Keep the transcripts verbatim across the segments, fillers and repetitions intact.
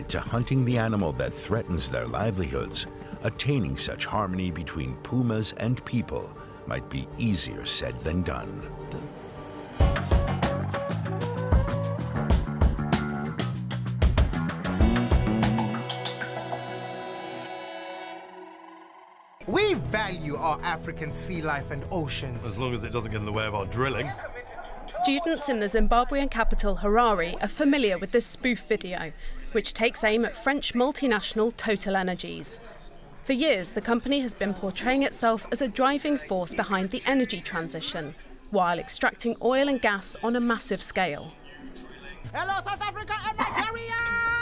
to hunting the animal that threatens their livelihoods, attaining such harmony between pumas and people might be easier said than done. We value our African sea life and oceans. As long as it doesn't get in the way of our drilling. Students in the Zimbabwean capital Harare are familiar with this spoof video, which takes aim at French multinational Total Energies. For years, the company has been portraying itself as a driving force behind the energy transition, while extracting oil and gas on a massive scale. Hello, South Africa and Nigeria!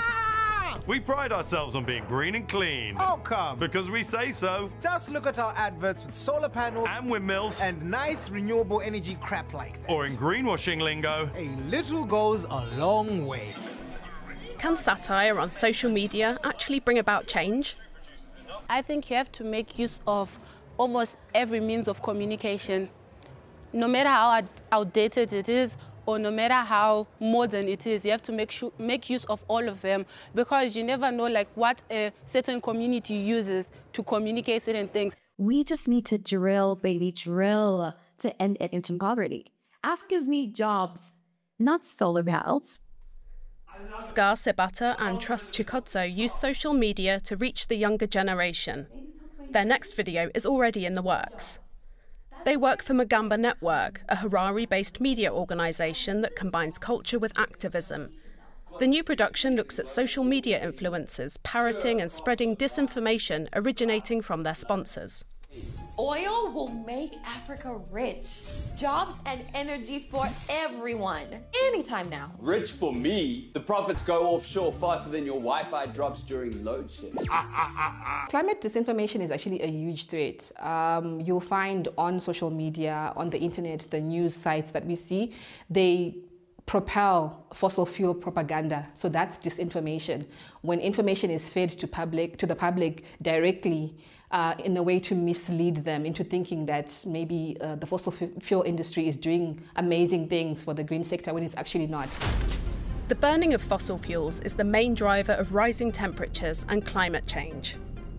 We pride ourselves on being green and clean. Oh, come. Because we say so. Just look at our adverts with solar panels and windmills and nice renewable energy crap like that. Or in greenwashing lingo, a little goes a long way. Can satire on social media actually bring about change? I think you have to make use of almost every means of communication, no matter how outdated it is, or no matter how modern it is. You have to make sure, make use of all of them, because you never know like what a certain community uses to communicate certain things. We just need to drill, baby, drill to end it into poverty. Africans need jobs, not solar panels. Scar Sebata and Trust Chikotso use social media to reach the younger generation. Their next video is already in the works. They work for Magamba Network, a Harare-based media organisation that combines culture with activism. The new production looks at social media influencers parroting and spreading disinformation originating from their sponsors. Oil will make Africa rich. Jobs and energy for everyone. Anytime now. Rich for me. The profits go offshore faster than your Wi-Fi drops during load shedding. Climate disinformation is actually a huge threat. Um, you'll find on social media, on the internet, the news sites that we see, they propel fossil fuel propaganda. So that's disinformation. When information is fed to public, to the public directly, uh, in a way to mislead them into thinking that maybe uh, the fossil fuel industry is doing amazing things for the green sector when it's actually not. The burning of fossil fuels is the main driver of rising temperatures and climate change.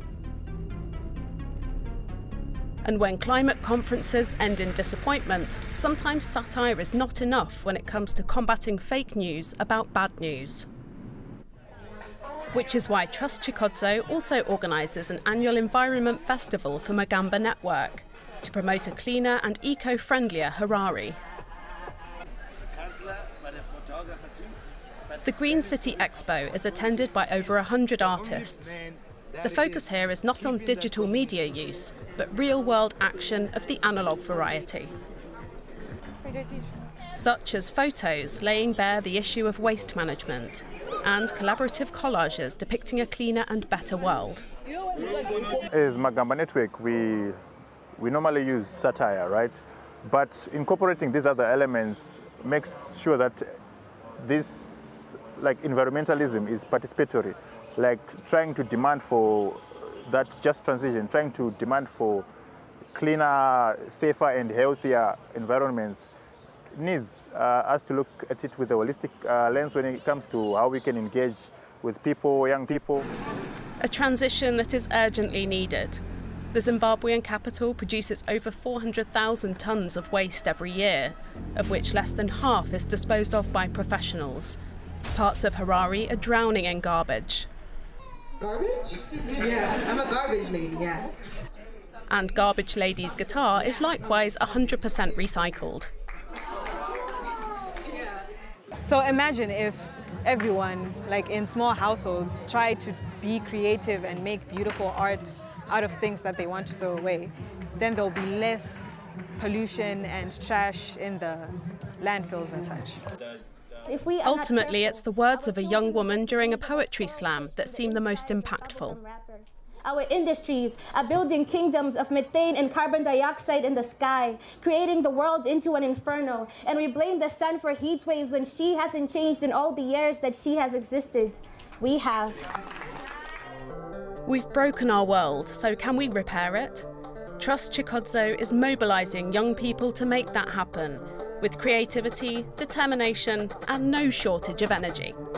And when climate conferences end in disappointment, sometimes satire is not enough when it comes to combating fake news about bad news. Which is why Trust Chikotso also organises an annual environment festival for Magamba Network to promote a cleaner and eco-friendlier Harare. The Green City Expo is attended by over one hundred artists. The focus here is not on digital media use, but real-world action of the analogue variety. Such as photos laying bare the issue of waste management, and collaborative collages depicting a cleaner and better world. As Magamba Network, we, we normally use satire, right? But incorporating these other elements makes sure that this, like environmentalism, is participatory. Like trying to demand for that just transition, trying to demand for cleaner, safer and healthier environments needs uh, us to look at it with a holistic uh, lens when it comes to how we can engage with people, young people. A transition that is urgently needed. The Zimbabwean capital produces over four hundred thousand tonnes of waste every year, of which less than half is disposed of by professionals. Parts of Harare are drowning in garbage. Garbage? Yeah, I'm a garbage lady, yeah. And Garbage Lady's guitar is likewise one hundred percent recycled. So imagine if everyone, like in small households, tried to be creative and make beautiful art out of things that they want to throw away. Then there'll be less pollution and trash in the landfills and such. If we Ultimately, it's the words of a young woman during a poetry slam that seem the most impactful. Our industries are building kingdoms of methane and carbon dioxide in the sky, creating the world into an inferno. And we blame the sun for heat waves when she hasn't changed in all the years that she has existed. We have. We've broken our world, so can we repair it? Trust Chikotso is mobilising young people to make that happen, with creativity, determination, and no shortage of energy.